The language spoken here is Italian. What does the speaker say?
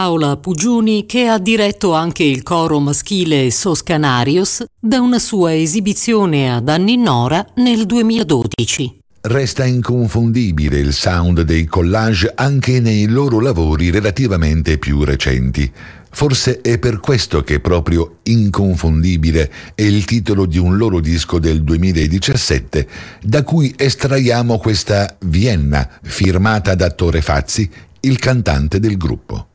Paola Pugiuni, che ha diretto anche il coro maschile Soscanarios da una sua esibizione ad Anninnora nel 2012. Resta inconfondibile il sound dei Collage anche nei loro lavori relativamente più recenti. Forse è per questo che proprio Inconfondibile è il titolo di un loro disco del 2017, da cui estraiamo questa Vienna, firmata da Tore Fazzi, il cantante del gruppo.